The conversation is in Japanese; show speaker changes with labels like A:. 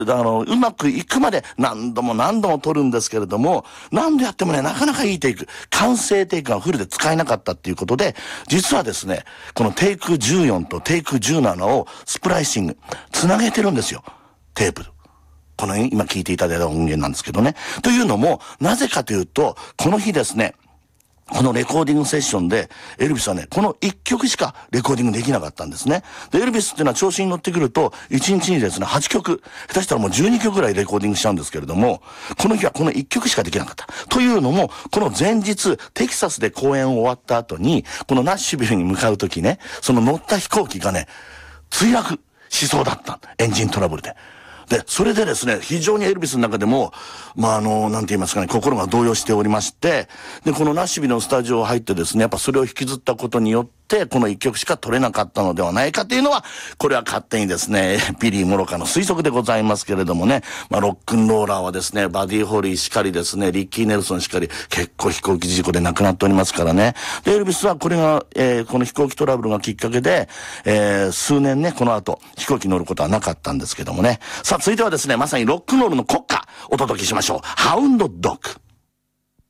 A: うまくいくまで何度も何度も撮るんですけれども、何度やってもね、なかなかいいテイク、完成テイクがフルで使えなかったっていうことで、実はですね、このテイク14とテイク17をスプライシング、つなげてるんですよ。テープ。この今聞いていただいた音源なんですけどね。というのも、なぜかというと、この日ですね、このレコーディングセッションで、エルビスはね、この1曲しかレコーディングできなかったんですね。で、エルビスっていうのは調子に乗ってくると、1日にですね、8曲、下手したらもう12曲ぐらいレコーディングしちゃうんですけれども、この日はこの1曲しかできなかった。というのも、この前日、テキサスで公演終わった後に、このナッシュビルに向かうときね、その乗った飛行機がね、墜落しそうだった。エンジントラブルで。で、それでですね、非常にエルビスの中でも、なんて言いますかね、心が動揺しておりまして、で、このナッシュビルのスタジオ入ってですね、やっぱそれを引きずったことによって、この一曲しか取れなかったのではないかというのは、これは勝手にですね、ビリー・モロカの推測でございますけれどもね、ロックンローラーはですね、バディ・ホリーしかりですね、リッキー・ネルソンしかり、結構飛行機事故で亡くなっておりますからね。で、エルビスはこれが、この飛行機トラブルがきっかけで、数年ね、この後、飛行機乗ることはなかったんですけどもね。さあ、続いてはですね、まさにロックンロールの国歌、お届けしましょう。ハウンドドッグ。